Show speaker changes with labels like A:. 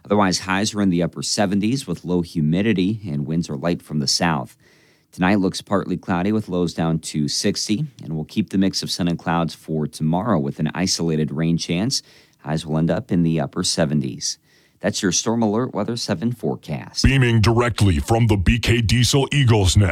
A: Otherwise, highs are in the upper 70s with low humidity and winds are light from the south. Tonight looks partly cloudy with lows down to 60, and we'll keep the mix of sun and clouds for tomorrow with an isolated rain chance. Highs will end up in the upper 70s. That's your Storm Alert Weather 7 forecast.
B: Beaming directly from the BK Diesel Eagles Nest.